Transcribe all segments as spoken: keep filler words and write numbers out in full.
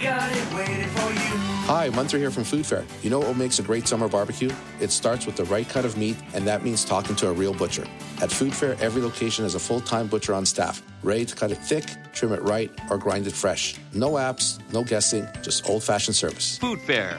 got it waiting for you. Hi, Munter here from Food Fair. You know what makes a great summer barbecue? It starts with the right cut of meat, and that means talking to a real butcher. At Food Fair, every location has a full-time butcher on staff, ready to cut it thick, trim it right, or grind it fresh. No apps, no guessing, just old-fashioned service. Food Fair.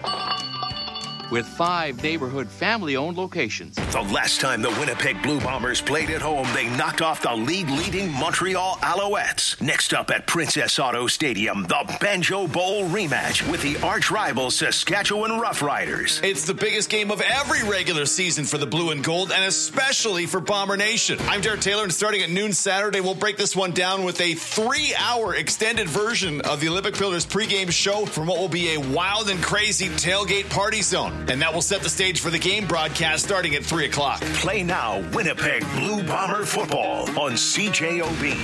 With five neighborhood family-owned locations. The last time the Winnipeg Blue Bombers played at home, they knocked off the league-leading Montreal Alouettes. Next up at Princess Auto Stadium, the Banjo Bowl rematch with the arch-rival Saskatchewan Roughriders. It's the biggest game of every regular season for the Blue and Gold, and especially for Bomber Nation. I'm Derek Taylor, and starting at noon Saturday, we'll break this one down with a three-hour extended version of the Olympic Pillars pregame show from what will be a wild and crazy tailgate party zone. And that will set the stage for the game broadcast starting at three o'clock. Play now Winnipeg Blue Bomber football on C J O B.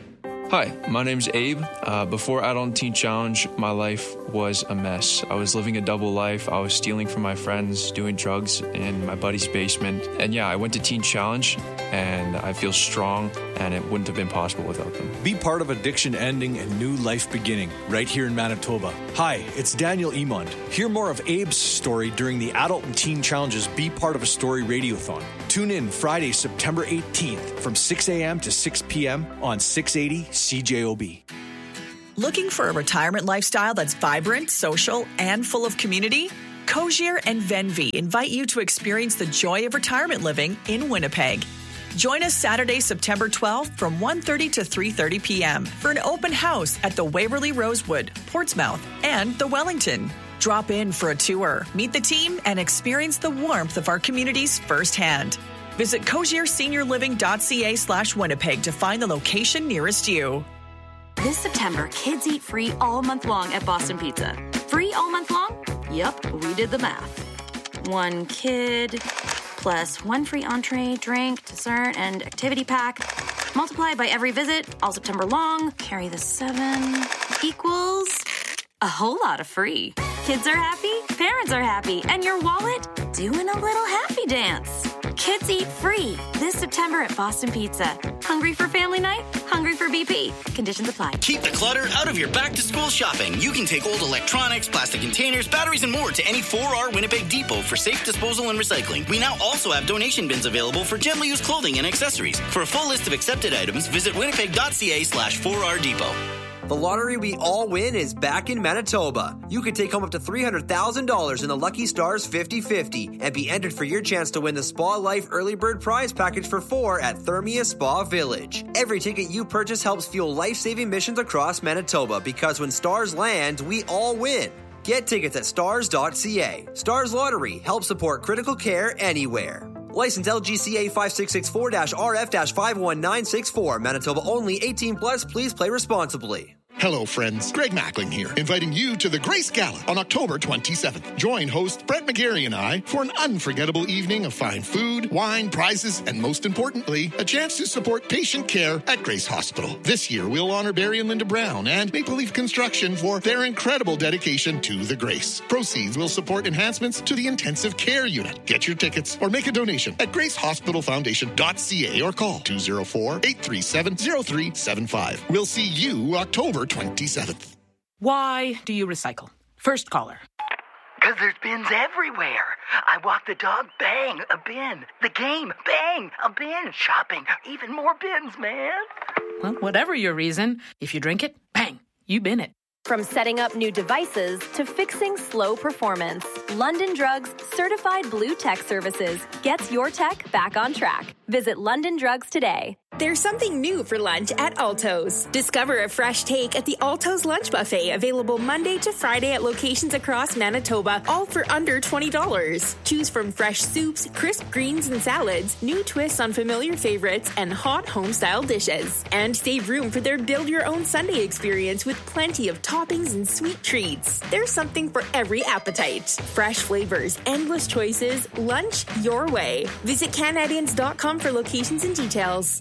Hi, my name's Abe. Uh, before Adult Teen Challenge, my life was a mess. I was living a double life. I was stealing from my friends, doing drugs in my buddy's basement. And yeah, I went to Teen Challenge, and I feel strong, and it wouldn't have been possible without them. Be part of addiction ending and new life beginning right here in Manitoba. Hi, it's Daniel Emond. Hear more of Abe's story during the Adult and Teen Challenge's Be Part of a Story Radiothon. Tune in Friday, September eighteenth from six a.m. to six p.m. on six eighty C J O B. Looking for a retirement lifestyle that's vibrant, social, and full of community? Cozier and Venvy invite you to experience the joy of retirement living in Winnipeg. Join us Saturday, September twelfth from one thirty to three thirty p.m. for an open house at the Waverly Rosewood, Portsmouth, and the Wellington. Drop in for a tour, meet the team, and experience the warmth of our communities firsthand. Visit cozierseniorliving.ca slash Winnipeg to find the location nearest you. This September, kids eat free all month long at Boston Pizza. Free all month long? Yup, we did the math. One kid plus one free entree, drink, dessert, and activity pack. Multiply by every visit, all September long. Carry the seven equals a whole lot of free. Kids are happy, parents are happy, and your wallet doing a little happy dance. Kids eat free this September at Boston Pizza. Hungry for family night? Hungry for B P. Conditions apply. Keep the clutter out of your back-to-school shopping. You can take old electronics, plastic containers, batteries, and more to any four R Winnipeg Depot for safe disposal and recycling. We now also have donation bins available for gently used clothing and accessories. For a full list of accepted items, visit winnipeg.ca slash 4R Depot. The lottery we all win is back in Manitoba. You could take home up to three hundred thousand dollars in the Lucky Stars fifty fifty and be entered for your chance to win the Spa Life Early Bird Prize Package for four at Thermia Spa Village. Every ticket you purchase helps fuel life-saving missions across Manitoba because when stars land, we all win. Get tickets at stars dot c a. Stars Lottery helps support critical care anywhere. License L G C A five six six four R F five one nine six four. Manitoba only. eighteen plus. Please play responsibly. Hello, friends. Greg Mackling here, inviting you to the Grace Gala on October twenty-seventh. Join host Brent McGarry and I for an unforgettable evening of fine food, wine, prizes, and most importantly, a chance to support patient care at Grace Hospital. This year, we'll honor Barry and Linda Brown and Maple Leaf Construction for their incredible dedication to the Grace. Proceeds will support enhancements to the intensive care unit. Get your tickets or make a donation at grace hospital foundation dot c a or call two oh four, eight three seven, oh three seven five. We'll see you October twenty-seventh. Why do you recycle? First caller. Because there's bins everywhere. I walk the dog, bang, a bin. The game, bang, a bin. Shopping, even more bins, man. Well, whatever your reason, if you drink it, bang, you bin it. From setting up new devices to fixing slow performance, London Drugs Certified Blue Tech Services gets your tech back on track. Visit London Drugs today. There's something new for lunch at Alto's. Discover a fresh take at the Alto's Lunch Buffet, available Monday to Friday at locations across Manitoba, all for under twenty dollars. Choose from fresh soups, crisp greens and salads, new twists on familiar favorites, and hot home-style dishes. And save room for their build-your-own Sunday experience with plenty of toppings and sweet treats. There's something for every appetite. Fresh flavors, endless choices, lunch your way. Visit Canadians dot com for locations and details.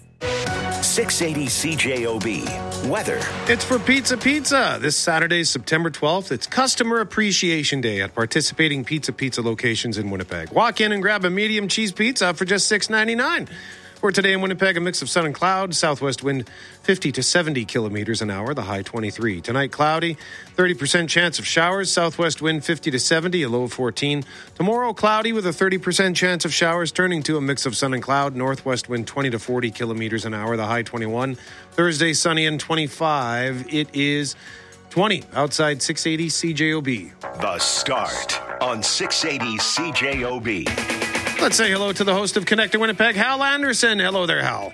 six eighty C J O B. Weather. It's for Pizza Pizza. This Saturday, September twelfth, it's Customer Appreciation Day at participating Pizza Pizza locations in Winnipeg. Walk in and grab a medium cheese pizza for just six ninety-nine. For today in Winnipeg, a mix of sun and cloud. Southwest wind fifty to seventy kilometers an hour, the high twenty-three. Tonight, cloudy, thirty percent chance of showers. Southwest wind fifty to seventy, a low of fourteen. Tomorrow, cloudy with a thirty percent chance of showers, turning to a mix of sun and cloud. Northwest wind twenty to forty kilometers an hour, the high twenty-one. Thursday, sunny and twenty-five. It is twenty outside six eighty C J O B. The Start on six eighty C J O B. Let's say hello to the host of Connecting Winnipeg, Hal Anderson. Hello there, Hal.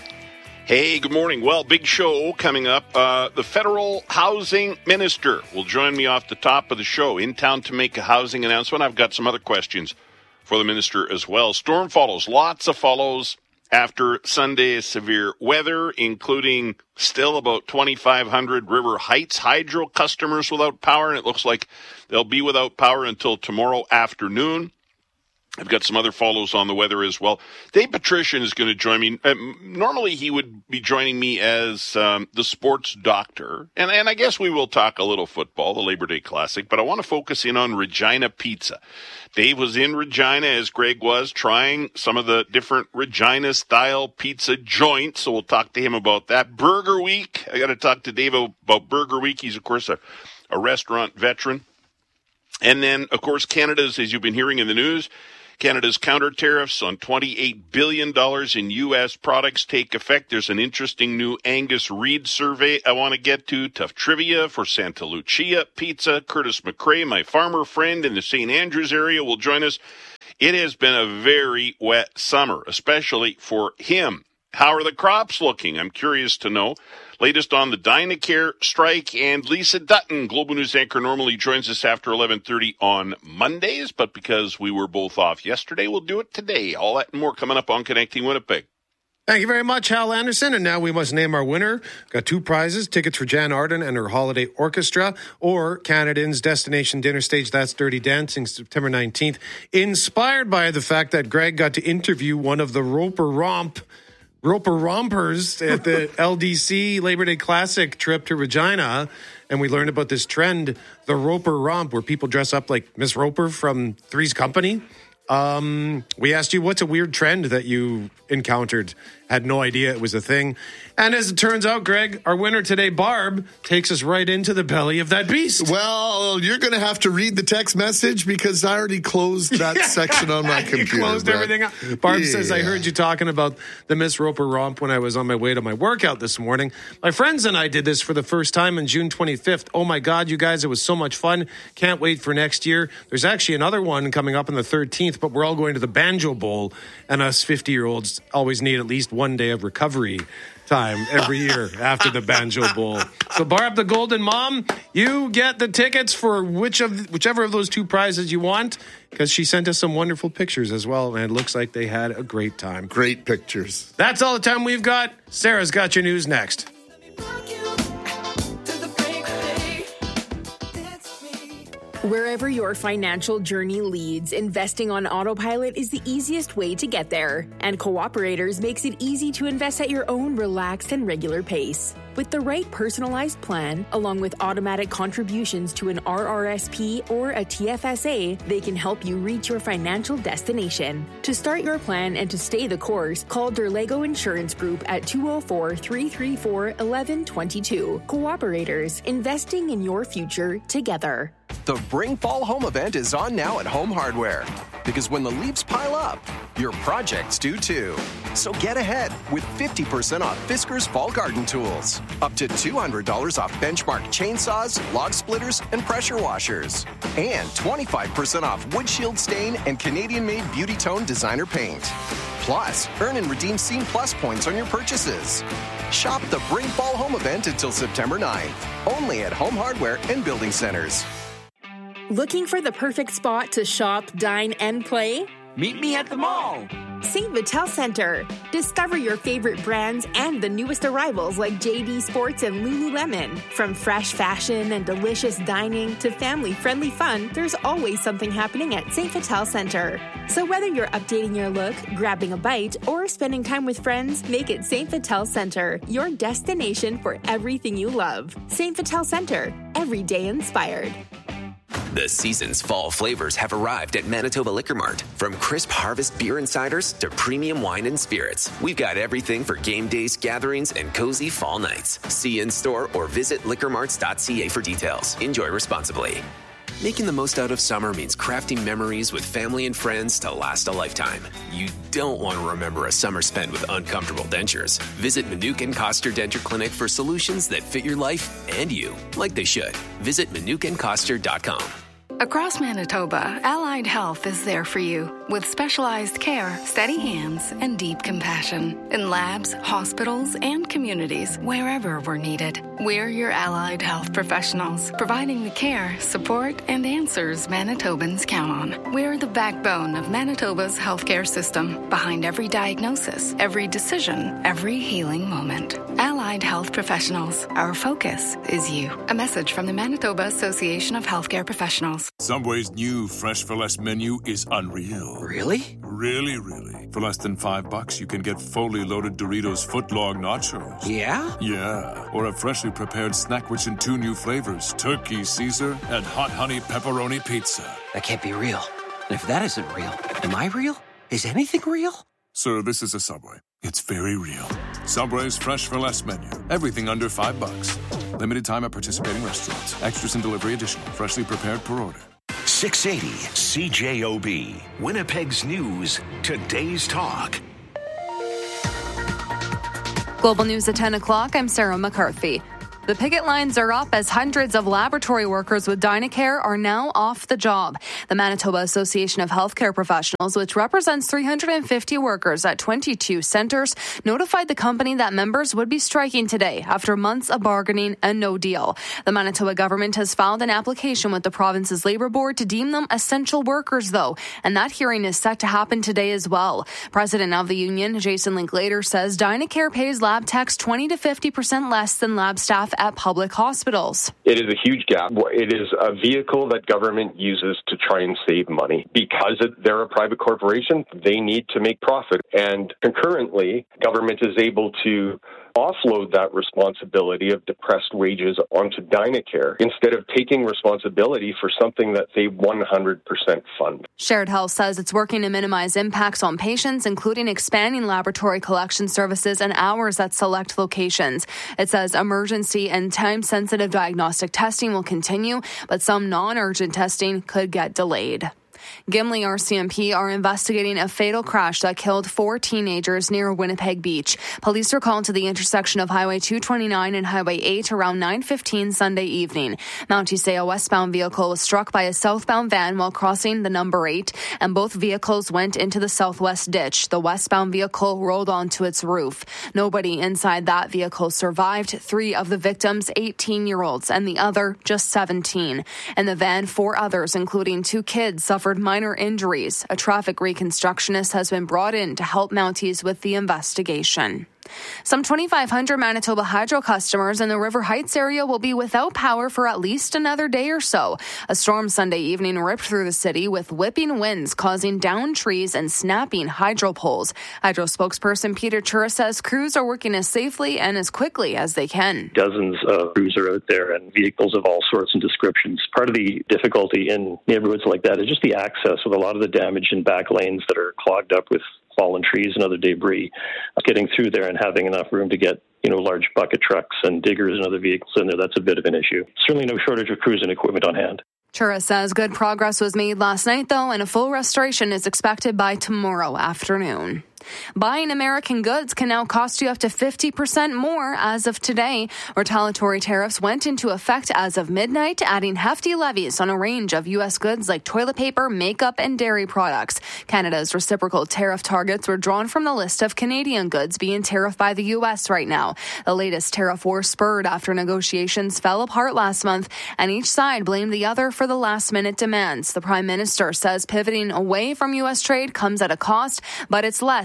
Hey, good morning. Well, big show coming up. Uh, the federal housing minister will join me off the top of the show in town to make a housing announcement. I've got some other questions for the minister as well. Storm follows, lots of follows after Sunday's severe weather, including still about twenty-five hundred River Heights hydro customers without power, and it looks like they'll be without power until tomorrow afternoon. I've got some other follows on the weather as well. Dave Patrician is going to join me. Um, normally, he would be joining me as um, the sports doctor. And, and I guess we will talk a little football, the Labor Day Classic. But I want to focus in on Regina Pizza. Dave was in Regina, as Greg was, trying some of the different Regina-style pizza joints. So we'll talk to him about that. Burger Week. I got to talk to Dave about Burger Week. He's, of course, a, a restaurant veteran. And then, of course, Canada's, as you've been hearing in the news, Canada's counter tariffs on twenty-eight billion dollars in U S products take effect. There's an interesting new Angus Reid survey I want to get to. Tough trivia for Santa Lucia Pizza. Curtis McRae, my farmer friend in the Saint Andrews area, will join us. It has been a very wet summer, especially for him. How are the crops looking? I'm curious to know. Latest on the Dynacare strike, and Lisa Dutton, Global News anchor, normally joins us after eleven thirty on Mondays, but because we were both off yesterday, we'll do it today. All that and more coming up on Connecting Winnipeg. Thank you very much, Hal Anderson. And now we must name our winner. Got two prizes, tickets for Jan Arden and her holiday orchestra, or Canadians Destination Dinner Stage, That's Dirty Dancing, September nineteenth. Inspired by the fact that Greg got to interview one of the Roper Romp Roper Rompers at the L D C Labor Day Classic trip to Regina, and we learned about this trend, the Roper Romp, where people dress up like Miss Roper from Three's Company. Um, we asked you, what's a weird trend that you encountered? Had no idea it was a thing. And as it turns out, Greg, our winner today, Barb, takes us right into the belly of that beast. Well, you're going to have to read the text message because I already closed that yeah. section on my computer. You closed Brett. everything up. Barb yeah. says, I heard you talking about the Miss Roper Romp when I was on my way to my workout this morning. My friends and I did this for the first time on June twenty-fifth. Oh my God, you guys, it was so much fun. Can't wait for next year. There's actually another one coming up on the thirteenth, but we're all going to the Banjo Bowl, and us fifty-year-olds always need at least one day of recovery time every year after the Banjo Bowl. So Barb, the Golden Mom, you get the tickets for which of whichever of those two prizes you want, because she sent us some wonderful pictures as well, and it looks like they had a great time. Great pictures. That's all the time we've got. Sarah's got your news next. Wherever your financial journey leads, investing on autopilot is the easiest way to get there. And Cooperators makes it easy to invest at your own relaxed and regular pace. With the right personalized plan, along with automatic contributions to an R R S P or a T F S A, they can help you reach your financial destination. To start your plan and to stay the course, call Derlego Insurance Group at two oh four, three three four, one one two two. Cooperators, investing in your future together. The Bring Fall Home event is on now at Home Hardware. Because when the leaves pile up, your projects do too. So get ahead with fifty percent off Fiskars Fall Garden Tools. Up to two hundred dollars off Benchmark chainsaws, log splitters, and pressure washers. And twenty-five percent off Wood Shield Stain and Canadian-made Beauty Tone designer paint. Plus, earn and redeem Scene Plus points on your purchases. Shop the Bring Fall Home event until September ninth. Only at Home Hardware and Building Centers. Looking for the perfect spot to shop, dine, and play? Meet me at the mall. Saint Vital Center. Discover your favorite brands and the newest arrivals like J D Sports and Lululemon. From fresh fashion and delicious dining to family-friendly fun, there's always something happening at Saint Vital Center. So whether you're updating your look, grabbing a bite, or spending time with friends, make it Saint Vital Center, your destination for everything you love. Saint Vital Center, every day inspired. The season's fall flavors have arrived at Manitoba Liquor Mart. From crisp harvest beer and ciders to premium wine and spirits, we've got everything for game days, gatherings, and cozy fall nights. See in store or visit liquor marts dot c a for details. Enjoy responsibly. Making the most out of summer means crafting memories with family and friends to last a lifetime. You don't want to remember a summer spent with uncomfortable dentures. Visit Manuka and Koster Denture Clinic for solutions that fit your life and you, like they should. Visit manuka and koster dot com. Across Manitoba, Allied Health is there for you with specialized care, steady hands, and deep compassion in labs, hospitals, and communities wherever we're needed. We're your Allied Health professionals, providing the care, support, and answers Manitobans count on. We're the backbone of Manitoba's healthcare system, behind every diagnosis, every decision, every healing moment. Allied Health professionals, our focus is you. A message from the Manitoba Association of Healthcare Professionals. Subway's new Fresh for Less menu is unreal. Really? Really, really. For less than five bucks, you can get fully loaded Doritos footlong nachos. Yeah? Yeah. Or a freshly prepared snack which in two new flavors, Turkey Caesar and Hot Honey Pepperoni Pizza. That can't be real. And if that isn't real, am I real? Is anything real? Sir, this is a Subway. It's very real. Subway's Fresh for Less menu. Everything under five bucks. Limited time at participating restaurants. Extras and delivery additional. Freshly prepared per order. six eighty C J O B. Winnipeg's News. Today's Talk. Global News at ten o'clock. I'm Sarah McCarthy. The picket lines are up as hundreds of laboratory workers with Dynacare are now off the job. The Manitoba Association of Healthcare Professionals, which represents three hundred fifty workers at twenty-two centres, notified the company that members would be striking today after months of bargaining and no deal. The Manitoba government has filed an application with the province's Labour Board to deem them essential workers, though, and that hearing is set to happen today as well. President of the union, Jason Linklater, says Dynacare pays lab techs twenty to fifty percent less than lab staff at public hospitals. It is a huge gap. It is a vehicle that government uses to try and save money. Because they're a private corporation, they need to make profit. And concurrently, government is able to offload that responsibility of depressed wages onto Dynacare instead of taking responsibility for something that they one hundred percent fund. Shared Health says it's working to minimize impacts on patients, including expanding laboratory collection services and hours at select locations. It says emergency and time-sensitive diagnostic testing will continue, but some non-urgent testing could get delayed. Gimli R C M P are investigating a fatal crash that killed four teenagers near Winnipeg Beach. Police were called to the intersection of Highway two twenty-nine and Highway eight around nine fifteen Sunday evening. Mounties say a westbound vehicle was struck by a southbound van while crossing the number eight, and both vehicles went into the southwest ditch. The westbound vehicle rolled onto its roof. Nobody inside that vehicle survived. Three of the victims, eighteen-year-olds, and the other just seventeen. In the van, four others, including two kids, suffered minor injuries. A traffic reconstructionist has been brought in to help Mounties with the investigation. Some twenty-five hundred Manitoba Hydro customers in the River Heights area will be without power for at least another day or so. A storm Sunday evening ripped through the city with whipping winds causing downed trees and snapping hydro poles. Hydro spokesperson Peter Chura says crews are working as safely and as quickly as they can. Dozens of crews are out there and vehicles of all sorts and descriptions. Part of the difficulty in neighborhoods like that is just the access with a lot of the damage in back lanes that are clogged up with fallen trees and other debris. Getting through there and having enough room to get, you know, large bucket trucks and diggers and other vehicles in there, that's a bit of an issue. Certainly no shortage of crews and equipment on hand. Chura says good progress was made last night, though, and a full restoration is expected by tomorrow afternoon. Buying American goods can now cost you up to fifty percent more as of today. Retaliatory tariffs went into effect as of midnight, adding hefty levies on a range of U S goods like toilet paper, makeup, and dairy products. Canada's reciprocal tariff targets were drawn from the list of Canadian goods being tariffed by the U S right now. The latest tariff war spurred after negotiations fell apart last month, and each side blamed the other for the last-minute demands. The Prime Minister says pivoting away from U S trade comes at a cost, but it's less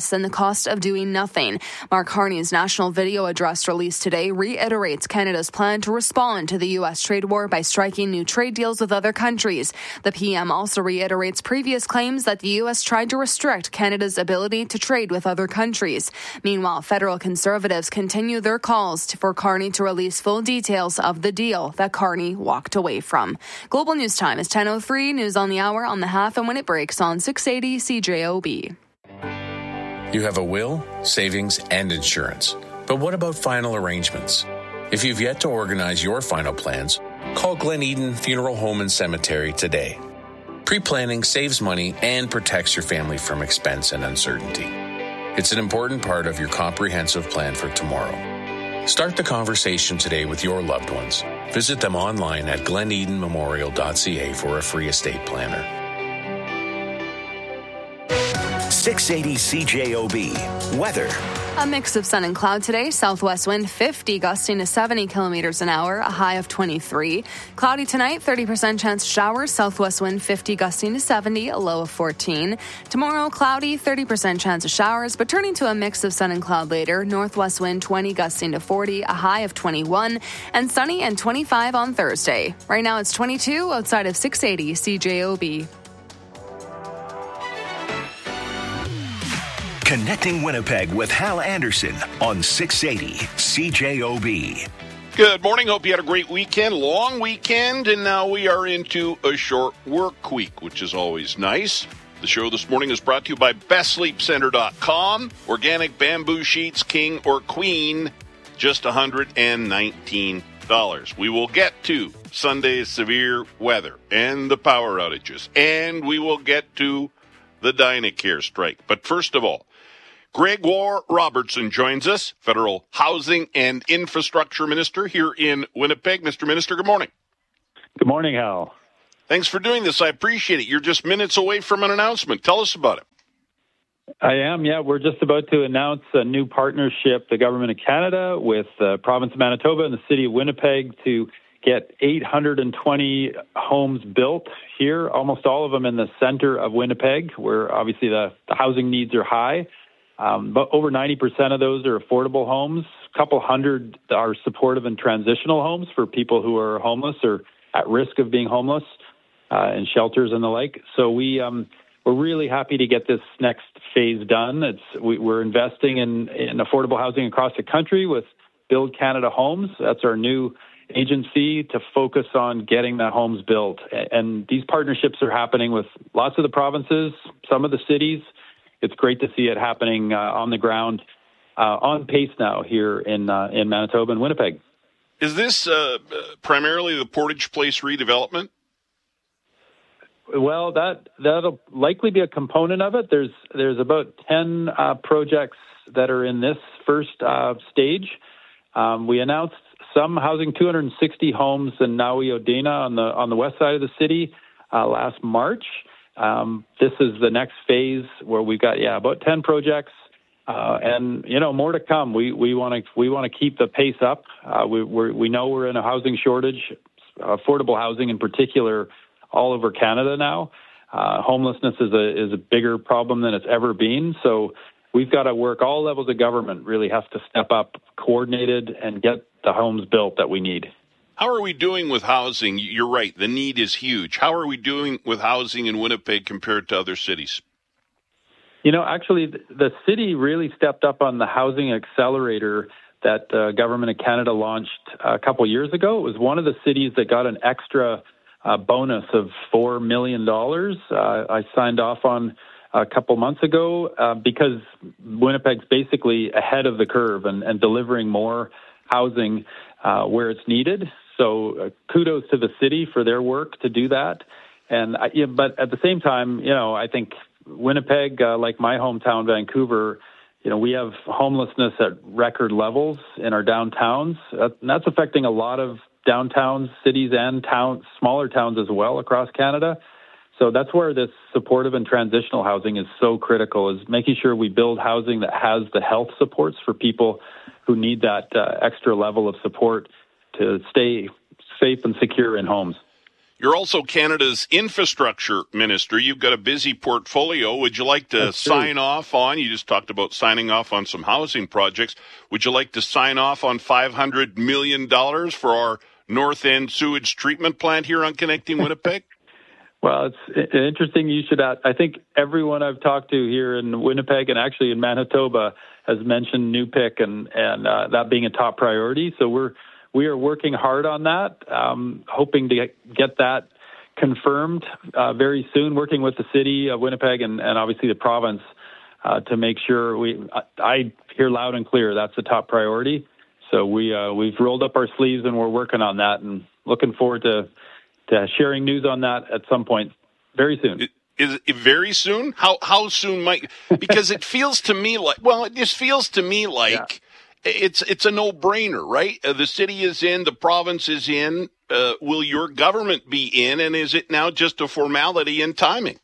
less than the cost of doing nothing. Mark Carney's national video address released today reiterates Canada's plan to respond to the U S trade war by striking new trade deals with other countries. The P M also reiterates previous claims that the U S tried to restrict Canada's ability to trade with other countries. Meanwhile, federal Conservatives continue their calls for Carney to release full details of the deal that Carney walked away from. Global News Time is ten oh three. News on the hour on the half and when it breaks on six eighty C J O B. You have a will, savings, and insurance. But what about final arrangements? If you've yet to organize your final plans, call Glen Eden Funeral Home and Cemetery today. Pre-planning saves money and protects your family from expense and uncertainty. It's an important part of your comprehensive plan for tomorrow. Start the conversation today with your loved ones. Visit them online at glen eden memorial dot c a for a free estate planner. six eighty C J O B. Weather. A mix of sun and cloud today. Southwest wind fifty, gusting to seventy kilometers an hour, a high of twenty-three. Cloudy tonight, thirty percent chance of showers. Southwest wind fifty, gusting to seventy, a low of fourteen. Tomorrow, cloudy, thirty percent chance of showers, but turning to a mix of sun and cloud later. Northwest wind twenty, gusting to forty, a high of twenty-one. And sunny and twenty-five on Thursday. Right now it's twenty-two outside of six eighty C J O B. Connecting Winnipeg with Hal Anderson on six eighty C J O B. Good morning. Hope you had a great weekend, long weekend, and now we are into a short work week, which is always nice. The show this morning is brought to you by best sleep center dot com. Organic bamboo sheets, king or queen, just one hundred nineteen dollars. We will get to Sunday's severe weather and the power outages, and we will get to the Dynacare strike. But first of all, Gregoire Robertson joins us, Federal Housing and Infrastructure Minister here in Winnipeg. Mister Minister, good morning. Good morning, Hal. Thanks for doing this. I appreciate it. You're just minutes away from an announcement. Tell us about it. I am, yeah. We're just about to announce a new partnership, the Government of Canada with the province of Manitoba and the city of Winnipeg, to get eight hundred twenty homes built here, almost all of them in the center of Winnipeg, where obviously the, the housing needs are high. Um, but over ninety percent of those are affordable homes. A couple hundred are supportive and transitional homes for people who are homeless or at risk of being homeless, uh, in shelters and the like. So we, um, we're really happy to get this next phase done. It's, we, we're investing in, in affordable housing across the country with Build Canada Homes. That's our new agency to focus on getting the homes built. And these partnerships are happening with lots of the provinces, some of the cities. It's great to see it happening uh, on the ground, uh, on pace now here in uh, in Manitoba and Winnipeg. Is this uh, primarily the Portage Place redevelopment? Well, that that'll likely be a component of it. There's there's about ten uh, projects that are in this first uh, stage. Um, we announced some housing two hundred sixty homes in Naui-Odina on the on the west side of the city uh, last March. Um, this is the next phase where we've got, yeah, about ten projects, uh, and, you know, more to come. We, we want to, we want to keep the pace up. Uh, we, we're, we know we're in a housing shortage, affordable housing in particular, all over Canada now. Uh, homelessness is a, is a bigger problem than it's ever been. So we've got to work, all levels of government really have to step up, coordinated, and get the homes built that we need. How are we doing with housing? You're right, the need is huge. How are we doing with housing in Winnipeg compared to other cities? You know, actually, the city really stepped up on the housing accelerator that the uh, Government of Canada launched a couple years ago. It was one of the cities that got an extra uh, bonus of four million dollars. Uh, I signed off on a couple months ago uh, because Winnipeg's basically ahead of the curve and, and delivering more housing uh, where it's needed. So uh, kudos to the city for their work to do that. And I, yeah, but at the same time, you know, I think Winnipeg, uh, like my hometown, Vancouver, you know, we have homelessness at record levels in our downtowns. Uh, and that's affecting a lot of downtowns, cities, and towns, smaller towns as well across Canada. So that's where this supportive and transitional housing is so critical, is making sure we build housing that has the health supports for people who need that uh, extra level of support to stay safe and secure in homes. You're also Canada's infrastructure minister. You've got a busy portfolio. Would you like to That's sign true. off on, you just talked about signing off on some housing projects. Would you like to sign off on five hundred million dollars for our North End sewage treatment plant here on Connecting Winnipeg? Well, it's interesting you should ask. I think everyone I've talked to here in Winnipeg and actually in Manitoba has mentioned New Pick and, and uh, that being a top priority. So we're We are working hard on that, um, hoping to get, get that confirmed uh, very soon, working with the city of Winnipeg and, and obviously the province uh, to make sure we, I, I hear loud and clear that's the top priority. So we, uh, we've rolled up our sleeves and we're working on that and looking forward to, to sharing news on that at some point very soon. Is it very soon? How, how soon might, because it feels to me like, well, it just feels to me like, yeah. It's it's a no-brainer, right? Uh, the city is in, the province is in. Uh, will your government be in, and is it now just a formality and timing?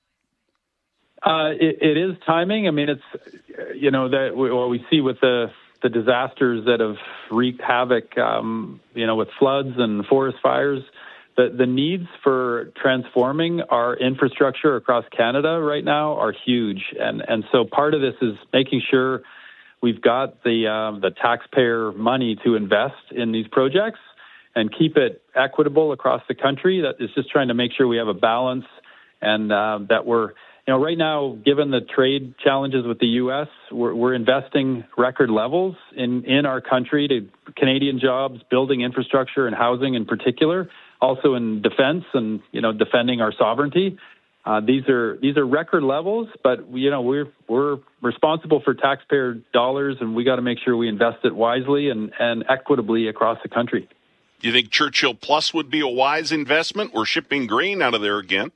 Uh, it, it is timing. I mean, it's, you know, that what we see with the, the disasters that have wreaked havoc, um, you know, with floods and forest fires, the, the needs for transforming our infrastructure across Canada right now are huge. And, and so part of this is making sure we've got the uh, the taxpayer money to invest in these projects and keep it equitable across the country. That is just trying to make sure we have a balance and uh, that we're, you know, right now, given the trade challenges with the U S, we're, we're investing record levels in, in our country to Canadian jobs, building infrastructure and housing in particular, also in defense and, you know, defending our sovereignty. Uh, these are these are record levels, but you know we're we're responsible for taxpayer dollars, and we got to make sure we invest it wisely and, and equitably across the country. Do you think Churchill Plus would be a wise investment? We're shipping grain out of there again.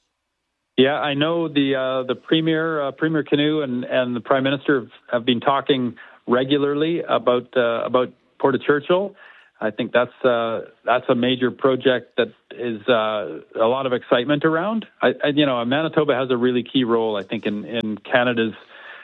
Yeah, I know the uh, the Premier uh, Premier Canoe and, and the Prime Minister have, have been talking regularly about uh, about Port of Churchill. I think that's uh, that's a major project that is uh, a lot of excitement around. I, I, you know, Manitoba has a really key role, I think, in, in Canada's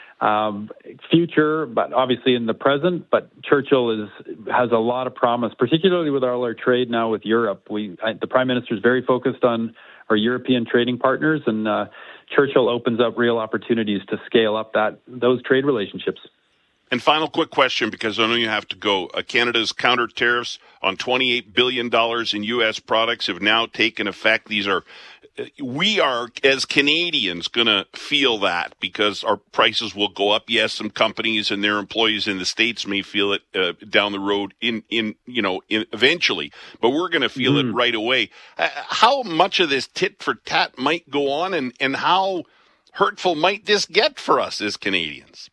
um, future, but obviously in the present. But Churchill is has a lot of promise, particularly with all our trade now with Europe. We I, the Prime Minister is very focused on our European trading partners, and uh, Churchill opens up real opportunities to scale up that those trade relationships. And final quick question, because I know you have to go. Uh, Canada's counter tariffs on twenty-eight billion dollars in U S products have now taken effect. These are, uh, we are, as Canadians, going to feel that because our prices will go up. Yes, some companies and their employees in the States may feel it uh, down the road in, in you know, in, eventually, but we're going to feel mm. it right away. Uh, how much of this tit for tat might go on, and, and how hurtful might this get for us as Canadians?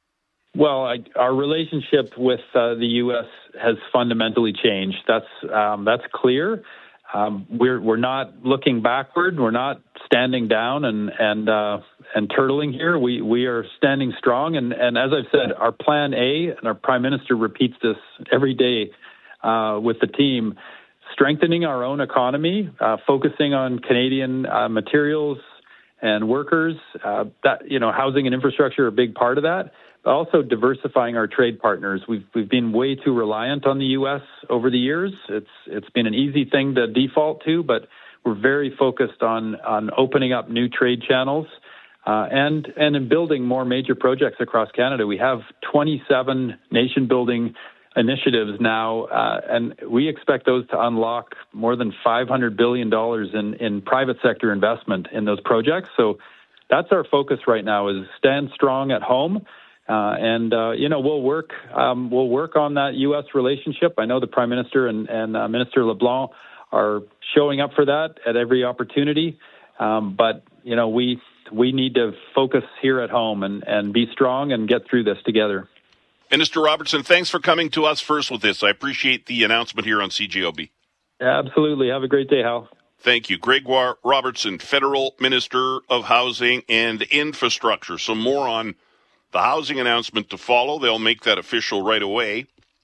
Well, I, our relationship with uh, the U S has fundamentally changed. That's um, that's clear. Um, we're we're not looking backward. We're not standing down and and uh, and turtling here. We we are standing strong. And, and as I've said, our Plan A, and our Prime Minister repeats this every day uh, with the team, strengthening our own economy, uh, focusing on Canadian uh, materials and workers. Uh, that you know, housing and infrastructure are a big part of that. Also diversifying our trade partners. We've we've been way too reliant on the U S over the years. It's it's been an easy thing to default to, but we're very focused on on opening up new trade channels uh, and and in building more major projects across Canada. We have twenty-seven nation building initiatives now, uh, and we expect those to unlock more than five hundred billion dollars in in private sector investment in those projects. So that's our focus right now: is stand strong at home. Uh, and, uh, you know, we'll work um, we'll work on that U S relationship. I know the Prime Minister and, and uh, Minister LeBlanc are showing up for that at every opportunity. Um, but, you know, we we need to focus here at home and, and be strong and get through this together. Minister Robertson, thanks for coming to us first with this. I appreciate the announcement here on C J O B. Absolutely. Have a great day, Hal. Thank you. Gregoire Robertson, Federal Minister of Housing and Infrastructure. So more on the housing announcement to follow. They'll make that official right away.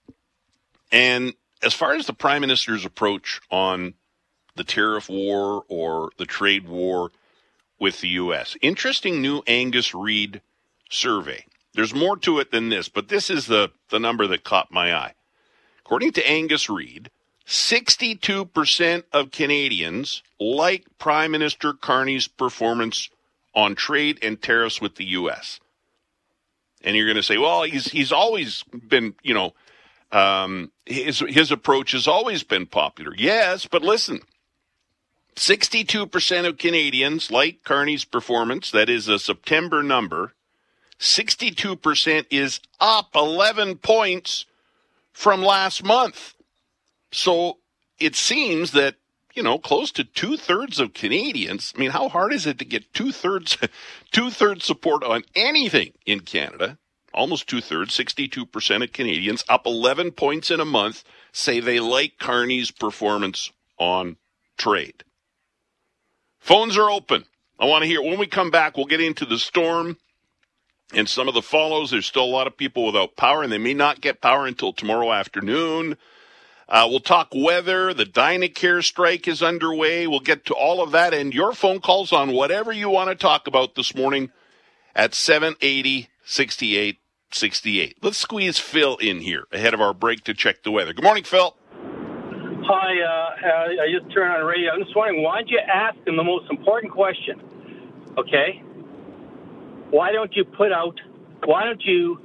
And as far as the Prime Minister's approach on the tariff war or the trade war with the U S, interesting new Angus Reid survey. There's more to it than this, but this is the, the number that caught my eye. According to Angus Reid, sixty-two percent of Canadians like Prime Minister Carney's performance on trade and tariffs with the U S. And you're going to say, well, he's he's always been, you know, um, his his approach has always been popular. Yes, but listen, sixty-two percent of Canadians like Carney's performance. That is a September number. sixty-two percent is up eleven points from last month. So it seems that, you know, close to two-thirds of Canadians, I mean, how hard is it to get two-thirds two-thirds support on anything in Canada? Almost two-thirds, sixty-two percent of Canadians, up eleven points in a month, say they like Carney's performance on trade. Phones are open. I want to hear, when we come back, we'll get into the storm and some of the follows. There's still a lot of people without power, and they may not get power until tomorrow afternoon. Uh, we'll talk weather. The Dynacare strike is underway. We'll get to all of that and your phone calls on whatever you want to talk about this morning at seven eighty, sixty-eight sixty-eight. Let's squeeze Phil in here ahead of our break to check the weather. Good morning, Phil. Hi, uh, I just turned on the radio. I'm just wondering, why don't you ask them the most important question, okay? Why don't you put out, why don't you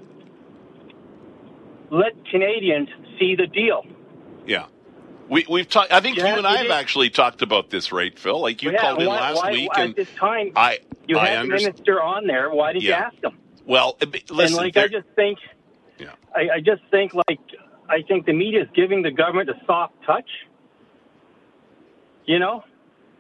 let Canadians see the deal? Yeah. We, we've talked, I think Yeah, you and I it have is. actually talked about this, right, Phil? Like you Yeah, called in why- last why- week. why and at this time, I, you I had the understand. minister on there. Why did you Yeah. ask him? Well, uh, listen, and like there- I just think, Yeah. I, I just think like I think the media is giving the government a soft touch. You know,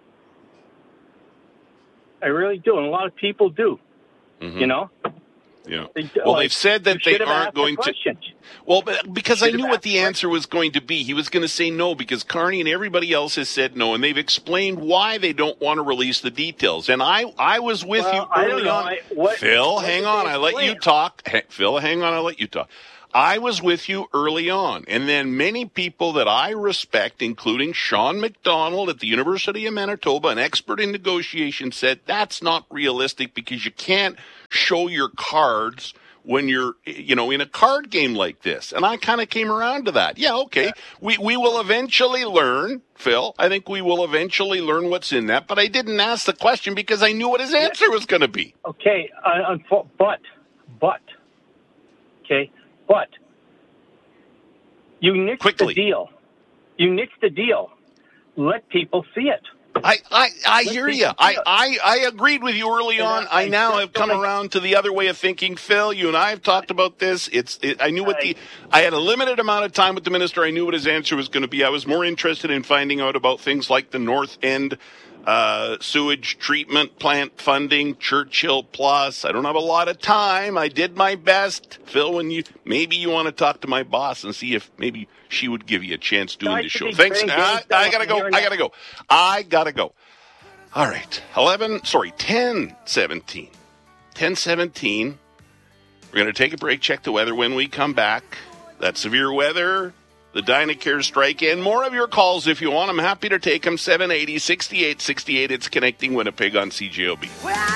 I really do, and a lot of people do. Mhm. You know, Yeah. They- Well, like, they've said that you they should have aren't asked the going to. question. Well, but because I Should have knew what asked the answer was going to be. He was going to say no because Carney and everybody else has said no, and they've explained why they don't want to release the details. And I, I was with Well, you I don't early know. on. I- what- Phil, what hang did on. they I let you explain? talk. Hey, Phil, hang on. I let you talk. I was with you early on, and then many people that I respect, including Sean McDonald at the University of Manitoba, an expert in negotiation, said that's not realistic because you can't show your cards when you're, you know, in a card game like this. And I kind of came around to that. Yeah, okay. We we will eventually learn, Phil. I think we will eventually learn what's in that. But I didn't ask the question because I knew what his answer was going to be. Okay, uh, unfo- but, but, okay, but, you nixed Quickly. the deal. You nixed the deal. Let people see it. I, I, I Let hear people you. see I, it. I, I agreed with you early And on. I- I, I now just have come don't- around to the other way of thinking. Phil, you and I have talked about this. It's. It, I knew what the. I had a limited amount of time with the minister. I knew what his answer was going to be. I was more interested in finding out about things like the North End uh, sewage treatment plant funding, Churchill Plus. I don't have a lot of time. I did my best, Phil. When you maybe you want to talk to my boss and see if maybe she would give you a chance doing I the should show. be Thanks. playing I, games I down gotta go. here I now. gotta go. I gotta go. All right, eleven, sorry, ten seventeen. ten seventeen. We're going to take a break, check the weather when we come back. That severe weather, the Dynacare strike, and more of your calls if you want. I'm happy to take them. seven eighty, sixty-eight sixty-eight. It's Connecting Winnipeg on C J O B.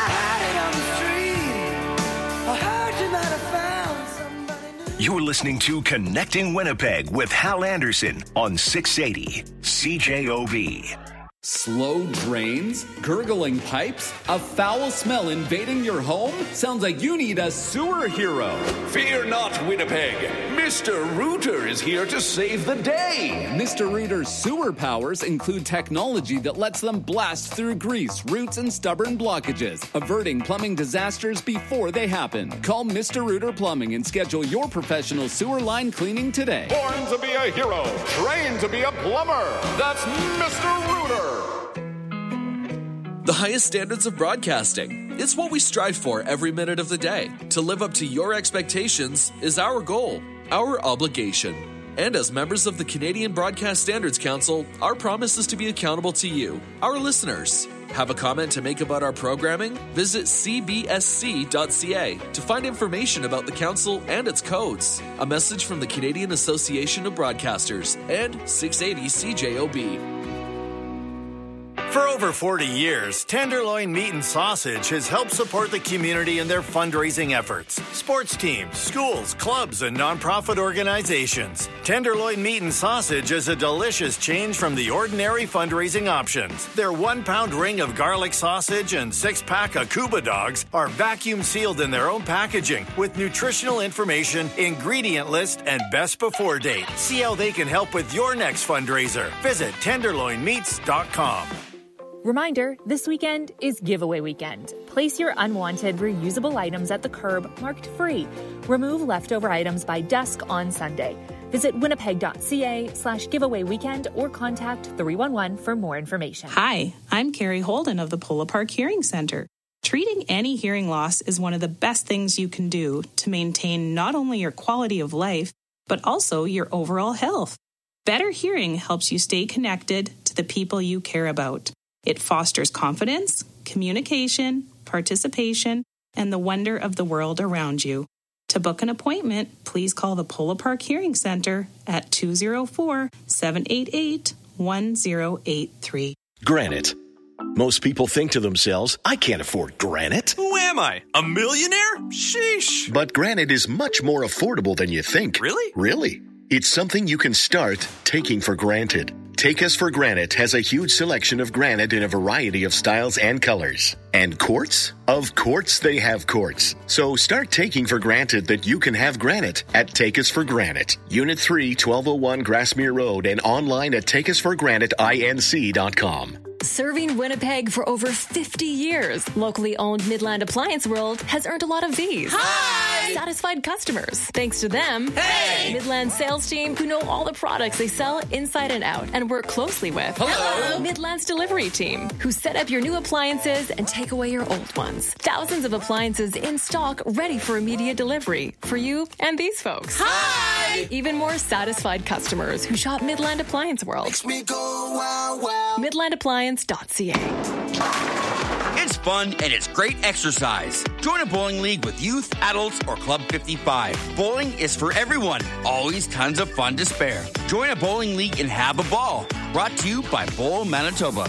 You're listening to Connecting Winnipeg with Hal Anderson on six eighty C J O B. Slow drains? Gurgling pipes? A foul smell invading your home? Sounds like you need a sewer hero. Fear not, Winnipeg. Mister Rooter is here to save the day. Mister Rooter's sewer powers include technology that lets them blast through grease, roots, and stubborn blockages, averting plumbing disasters before they happen. Call Mister Rooter Plumbing and schedule your professional sewer line cleaning today. Born to be a hero, trained to be a plumber. That's Mister Rooter. The highest standards of broadcasting. It's what we strive for every minute of the day. To live up to your expectations is our goal, our obligation. And as members of the Canadian Broadcast Standards Council, our promise is to be accountable to you, our listeners. Have a comment to make about our programming? Visit c b s c dot c a to find information about the council and its codes. A message from the Canadian Association of Broadcasters and six eighty C J O B. For over forty years, Tenderloin Meat and Sausage has helped support the community in their fundraising efforts. Sports teams, schools, clubs, and nonprofit organizations. Tenderloin Meat and Sausage is a delicious change from the ordinary fundraising options. Their one-pound ring of garlic sausage and six-pack of Cuba dogs are vacuum sealed in their own packaging with nutritional information, ingredient list, and best before date. See how they can help with your next fundraiser. Visit tenderloin meats dot com. Reminder, this weekend is giveaway weekend. Place your unwanted, reusable items at the curb marked free. Remove leftover items by dusk on Sunday. Visit winnipeg.ca slash giveaway weekend or contact three one one for more information. Hi, I'm Carrie Holden of the Polo Park Hearing Center. Treating any hearing loss is one of the best things you can do to maintain not only your quality of life, but also your overall health. Better hearing helps you stay connected to the people you care about. It fosters confidence, communication, participation, and the wonder of the world around you. To book an appointment, please call the Polo Park Hearing Center at two oh four, seven eight eight, one oh eight three. Granite. Most people think to themselves, I can't afford granite. Who am I? A millionaire? Sheesh. But granite is much more affordable than you think. Really? Really. It's something you can start taking for granted. Take Us for Granite has a huge selection of granite in a variety of styles and colors. And quartz? Of course they have quartz. So start taking for granted that you can have granite at Take Us for Granite. Unit three, twelve oh one Grassmere Road, and online at take us for granite inc dot com. Serving Winnipeg for over fifty years, locally owned Midland Appliance World has earned a lot of these. Hi! Satisfied customers. Thanks to them, hey! Midland sales team who know all the products they sell inside and out and work closely with. Hello! Midland's delivery team who set up your new appliances and take away your old ones. Thousands of appliances in stock ready for immediate delivery for you and these folks. Hi! Even more satisfied customers who shop Midland Appliance World. Makes me go wow wow. Midland Appliance. It's fun and it's great exercise. Join a bowling league with youth, adults, or Club fifty-five. Bowling is for everyone. Always tons of fun to spare. Join a bowling league and have a ball. Brought to you by Bowl Manitoba.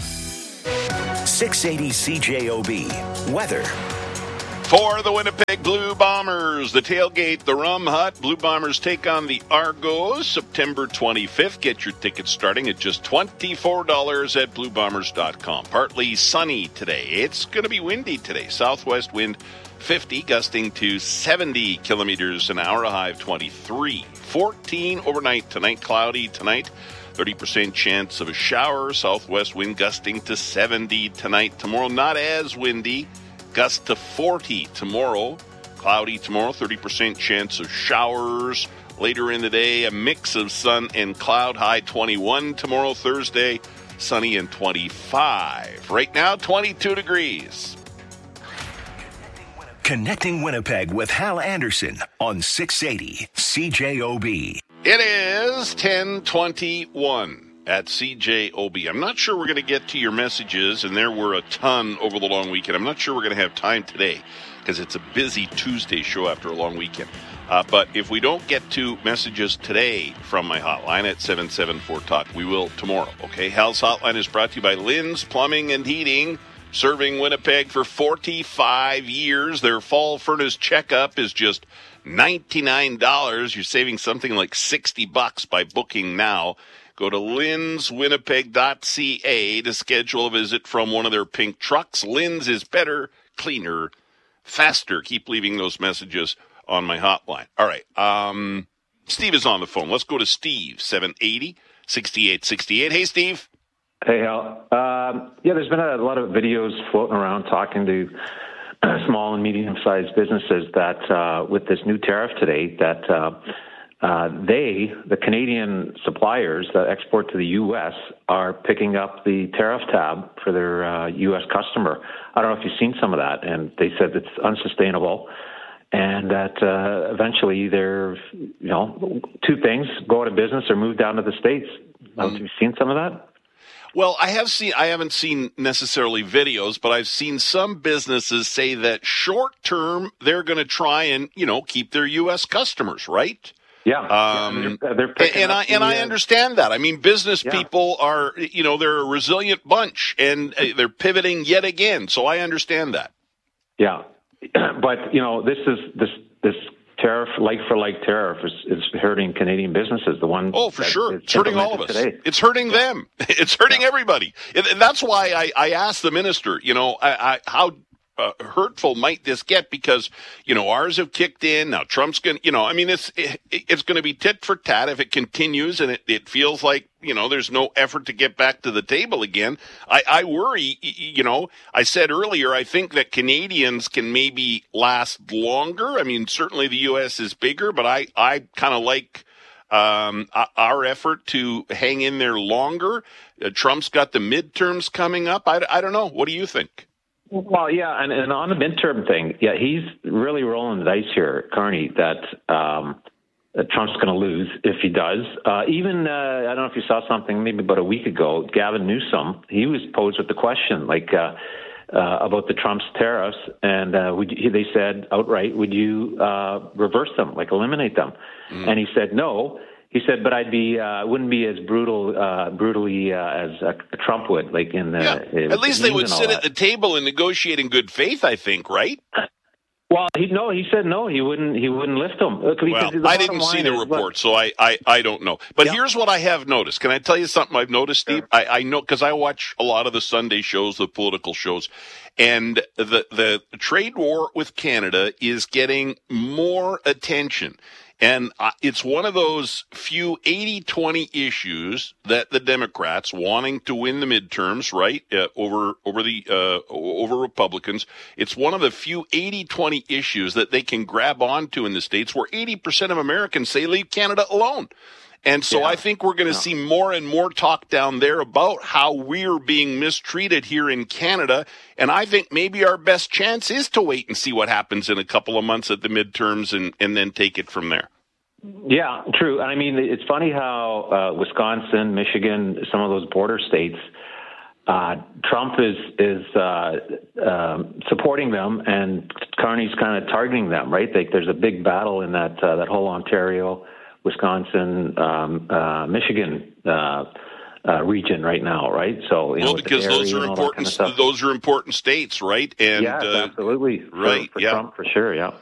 six eighty C J O B. Weather. For the Winnipeg Blue Bombers, the tailgate, the Rum Hut. Blue Bombers take on the Argos September twenty-fifth. Get your tickets starting at just twenty-four dollars at blue bombers dot com. Partly sunny today. It's going to be windy today. Southwest wind fifty, gusting to seventy kilometers an hour, a high of twenty-three. fourteen overnight tonight, cloudy tonight. thirty percent chance of a shower. Southwest wind gusting to seventy tonight. Tomorrow, not as windy. Gust to forty tomorrow. Cloudy tomorrow, thirty percent chance of showers. Later in the day, a mix of sun and cloud, high twenty-one tomorrow, Thursday, sunny and twenty-five. Right now, twenty-two degrees. Connecting Winnipeg with Hal Anderson on six eighty C J O B. It is ten twenty-one. At C J O B. I'm not sure we're going to get to your messages, and there were a ton over the long weekend. I'm not sure we're going to have time today because it's a busy Tuesday show after a long weekend. Uh, but if we don't get to messages today from my hotline at seven seven four talk, we will tomorrow, okay? Hal's Hotline is brought to you by Lynn's Plumbing and Heating, serving Winnipeg for forty-five years. Their fall furnace checkup is just ninety-nine dollars. You're saving something like sixty bucks by booking now. Go to lyns winnipeg dot c a to schedule a visit from one of their pink trucks. Lynn's is better, cleaner, faster. Keep leaving those messages on my hotline. All right. Um, Steve is on the phone. Let's go to Steve, seven eighty, sixty-eight sixty-eight. Hey, Steve. Hey, Hal. Um, yeah, there's been a lot of videos floating around talking to small and medium-sized businesses that uh, with this new tariff today that uh, Uh, they, the Canadian suppliers that export to the U S, are picking up the tariff tab for their uh, U S customer. I don't know if you've seen some of that, and they said it's unsustainable, and that uh, eventually they're, you know, two things: go out of business or move down to the States. Mm. Have you seen some of that? Well, I have seen. I haven't seen necessarily videos, but I've seen some businesses say that short term they're going to try and, you know, keep their U S customers, right? Yeah, um, yeah they're, they're and I and the, I understand that. I mean, business yeah. people are, you know, they're a resilient bunch, and they're pivoting yet again. So I understand that. Yeah, but you know, this is this this tariff, like for like tariff, is, is hurting Canadian businesses. The one oh, for sure, it's hurting all of us. Today. It's hurting yeah. them. It's hurting yeah. everybody. And that's why I, I asked the minister. You know, I, I, how. Uh, hurtful might this get, because, you know, ours have kicked in. Now Trump's going to, you know, I mean, it's, it, it's going to be tit for tat if it continues, and it, it feels like, you know, there's no effort to get back to the table again. I, I worry, you know, I said earlier, I think that Canadians can maybe last longer. I mean, certainly the U S is bigger, but I, I kind of like, um, our effort to hang in there longer. Uh, Trump's got the midterms coming up. I, I don't know. What do you think? Well, yeah, and, and on the midterm thing, yeah, he's really rolling the dice here, Carney, that, um, that Trump's going to lose if he does. Uh, even, uh, I don't know if you saw something maybe about a week ago, Gavin Newsom, he was posed with the question, like, uh, uh, about the Trump's tariffs, and uh, would you, they said outright, would you uh, reverse them, like eliminate them? Mm. And he said no. He said, but I'd be, uh, wouldn't be as brutal, uh, brutally uh, as uh, Trump would, like in the. Yeah. At least they would sit at the table and negotiate in good faith, I think, right? Well, he no, he said no, he wouldn't. He wouldn't lift them. Well, I didn't see the report, so I, I, I don't know. But yeah. Here's what I have noticed. Can I tell you something I've noticed, Steve? Sure. I, I know because I watch a lot of the Sunday shows, the political shows, and the the trade war with Canada is getting more attention. And uh, it's one of those few eighty twenty issues that the Democrats, wanting to win the midterms, right, uh, over over the uh, over Republicans, it's one of the few eighty twenty issues that they can grab onto in the States, where eighty percent of Americans say leave Canada alone. And so yeah. I think we're going to yeah. see more and more talk down there about how we're being mistreated here in Canada. And I think maybe our best chance is to wait and see what happens in a couple of months at the midterms, and, and then take it from there. Yeah, true. I mean, it's funny how uh, Wisconsin, Michigan, some of those border states, uh, Trump is is uh, uh, supporting them, and Carney's kind of targeting them, right? Like, there's a big battle in that uh, that whole Ontario, Wisconsin, um, uh, Michigan uh, uh, region right now, right? So, you well, know, because those are important. Kind of those are important states, right? And yeah, uh, absolutely, right? For, for yeah, Trump, for sure. Yeah.